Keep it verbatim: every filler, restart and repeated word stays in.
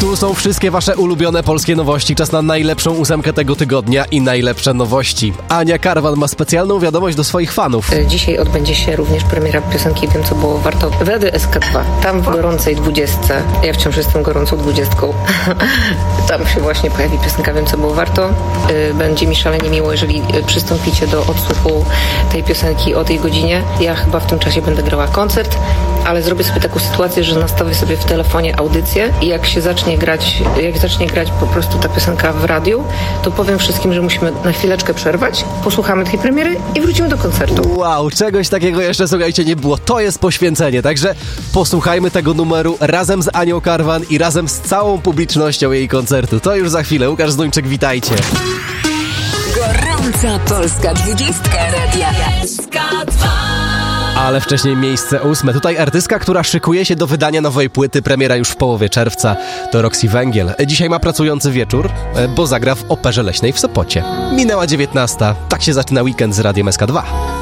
Tu są wszystkie wasze ulubione polskie nowości. Czas na najlepszą ósemkę tego tygodnia i najlepsze nowości. Ania Karwan ma specjalną wiadomość do swoich fanów. Dzisiaj odbędzie się również premiera piosenki Wiem, co było warto w Rady S K dwa. Tam w gorącej dwudziestce, ja wciąż jestem gorącą dwudziestką, tam się właśnie pojawi piosenka Wiem, co było warto. Będzie mi szalenie miło, jeżeli przystąpicie do odsłuchu tej piosenki o tej godzinie. Ja chyba w tym czasie będę grała koncert, ale zrobię sobie taką sytuację, że nastawię sobie w telefonie audycję i jak się zacznie grać, jak zacznie grać po prostu ta piosenka w radiu, to powiem wszystkim, że musimy na chwileczkę przerwać, posłuchamy tej premiery i wrócimy do koncertu. Wow, czegoś takiego jeszcze, słuchajcie, nie było. To jest poświęcenie, także posłuchajmy tego numeru razem z Anią Karwan i razem z całą publicznością jej koncertu. To już za chwilę. Łukasz Zduńczyk, witajcie. Gorąca polska dwudziestka Radia S K dwa. Ale wcześniej miejsce ósme. Tutaj artystka, która szykuje się do wydania nowej płyty, premiera już w połowie czerwca, to Roxy Węgiel. Dzisiaj ma pracujący wieczór, bo zagra w Operze Leśnej w Sopocie. Minęła dziewiętnasta. Tak się zaczyna weekend z Radiem S K dwa.